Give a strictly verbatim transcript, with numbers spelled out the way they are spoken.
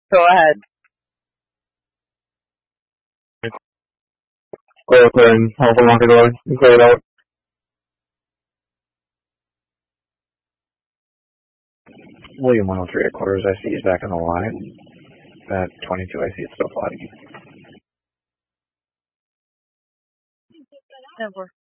Go ahead. Go clear and help them lock the door and clear it out. William one oh three at quarters, I see he's back on the line. At twenty-two, I see it's still flying. Never.